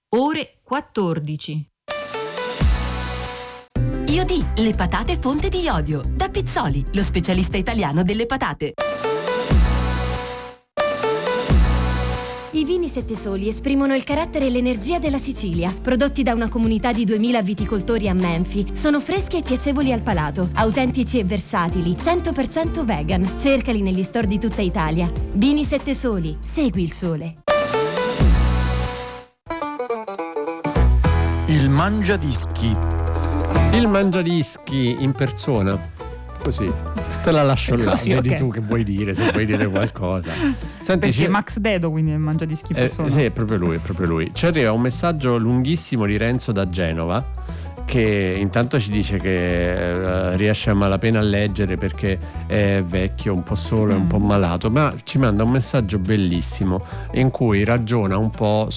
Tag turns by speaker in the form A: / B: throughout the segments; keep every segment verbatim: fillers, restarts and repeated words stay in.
A: ore quattordici.
B: Iodì, le patate fonte di iodio. Da Pizzoli, lo specialista italiano delle patate.
C: I vini Sette Soli esprimono il carattere e l'energia della Sicilia. Prodotti da una comunità di duemila viticoltori a Menfi, sono freschi e piacevoli al palato, autentici e versatili, cento per cento vegan. Cercali negli store di tutta Italia. Vini Sette Soli, segui il sole.
D: Il mangiadischi.
E: Il mangiadischi in persona. Così. Te la lascio là,
F: così,
E: vedi
F: okay.
E: Tu che vuoi dire, se vuoi dire qualcosa. Senti,
F: Perché
E: ci...
F: Max Dedo, quindi mangia dischi in
E: eh,
F: persona.
E: Sì, è proprio lui, è proprio lui. Ci arriva un messaggio lunghissimo di Renzo da Genova, che intanto ci dice che eh, riesce a malapena a leggere perché è vecchio, un po' solo, è un po' malato, ma ci manda un messaggio bellissimo in cui ragiona un po'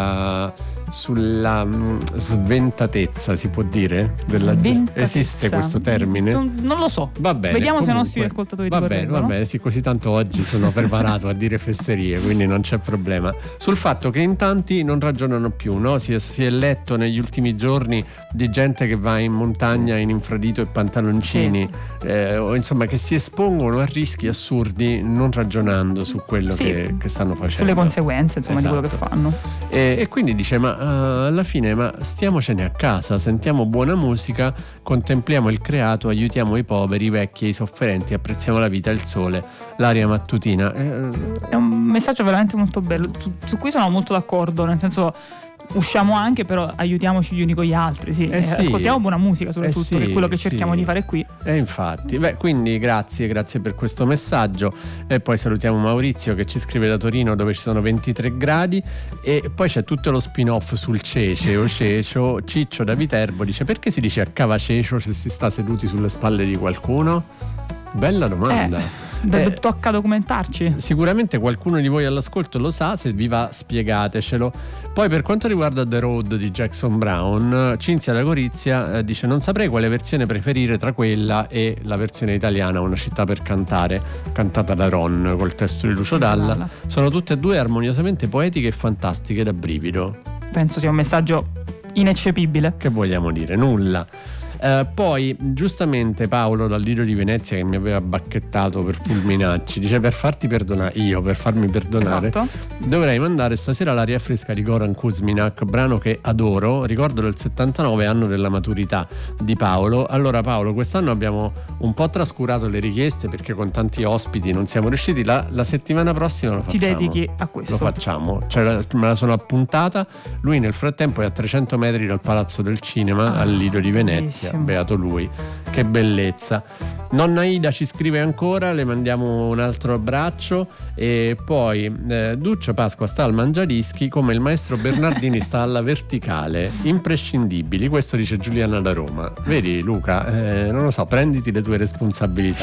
E: sulla sulla mh, sventatezza, si può dire? Della... Esiste questo termine?
F: Non, non lo so.
E: Va bene.
F: Vediamo
E: comunque,
F: se i nostri ascoltatori
E: va
F: ti
E: bene, va bene, sì, così tanto oggi sono preparato a dire fesserie, quindi non c'è problema. Sul fatto che in tanti non ragionano più, no? Si è, si è letto negli ultimi giorni di gente che va in montagna in infradito e pantaloncini, sì, sì. Eh, o insomma che si espongono a rischi assurdi non ragionando su quello
F: sì,
E: che, che stanno facendo,
F: sulle conseguenze, insomma, esatto, di quello che fanno.
E: E, e quindi dice ma uh, alla fine ma stiamocene a casa, sentiamo buona musica, contempliamo il creato, aiutiamo i poveri, i vecchi e i sofferenti, apprezziamo la vita, il sole, l'aria mattutina.
F: È un messaggio veramente molto bello, su, su cui sono molto d'accordo, nel senso usciamo anche, però aiutiamoci gli uni con gli altri, sì.
E: Eh sì.
F: Ascoltiamo buona musica soprattutto,
E: eh sì,
F: che è quello che cerchiamo
E: sì.
F: di fare qui.
E: E infatti, beh, quindi grazie, grazie per questo messaggio. E poi salutiamo Maurizio che ci scrive da Torino, dove ci sono ventitré gradi. E poi c'è tutto lo spin-off sul cece o cecio. Ciccio da Viterbo dice: perché si dice a cavacecio se si sta seduti sulle spalle di qualcuno? Bella domanda.
F: Eh. Eh, tocca documentarci.
E: Sicuramente qualcuno di voi all'ascolto lo sa, se vi va spiegatecelo. Poi per quanto riguarda The Road di Jackson Browne, Cinzia da Gorizia eh, dice: non saprei quale versione preferire tra quella e la versione italiana Una città per cantare, cantata da Ron col testo di Lucio Dalla. Sono tutte e due armoniosamente poetiche e fantastiche da brivido.
F: Penso sia un messaggio ineccepibile.
E: Che vogliamo dire? Nulla. Uh, poi giustamente Paolo dal Lido di Venezia, che mi aveva bacchettato per fulminacci, dice: per farti perdonare, io per farmi perdonare,
F: esatto,
E: dovrei mandare stasera L'aria fresca di Goran Kuzminak, brano che adoro, ricordo del settantanove, anno della maturità di Paolo. Allora Paolo, quest'anno abbiamo un po' trascurato le richieste perché con tanti ospiti non siamo riusciti. La, la settimana prossima lo facciamo.
F: Ti dedichi a questo.
E: Lo facciamo, cioè, me la sono appuntata. Lui nel frattempo è a trecento metri dal Palazzo del Cinema, ah, al Lido di Venezia. Bellissimo. Beato lui, che bellezza. Nonna Ida ci scrive ancora, le mandiamo un altro abbraccio. E poi eh, Duccio Pasqua sta al mangiadischi come il maestro Bernardini sta alla verticale, imprescindibili. Questo dice Giuliana da Roma. Vedi Luca, eh, non lo so, prenditi le tue responsabilità.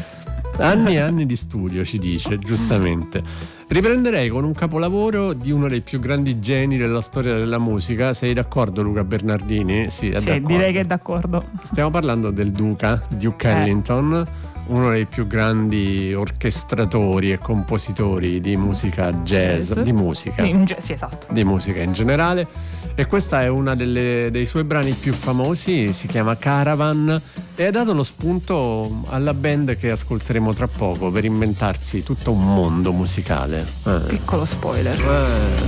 E: Anni e anni di studio, ci dice, giustamente. Riprenderei con un capolavoro di uno dei più grandi geni della storia della musica. Sei d'accordo, Luca Bernardini? Sì, è
F: sì,
E: d'accordo.
F: Direi che è d'accordo.
E: Stiamo parlando del Duca, Duke eh. Ellington, uno dei più grandi orchestratori e compositori di musica jazz,
F: yes.
E: di musica,
F: in, sì, esatto,
E: di musica in generale. E questa è una delle, dei suoi brani più famosi, si chiama Caravan, e ha dato lo spunto alla band che ascolteremo tra poco per inventarsi tutto un mondo musicale. Eh.
F: Piccolo spoiler.
E: Eh.